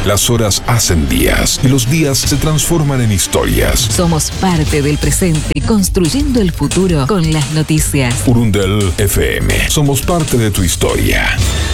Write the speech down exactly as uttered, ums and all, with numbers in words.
Las horas hacen días y los días se transforman en historias. Somos parte del presente, construyendo el futuro con las noticias. Urundel F M. Somos parte de tu historia.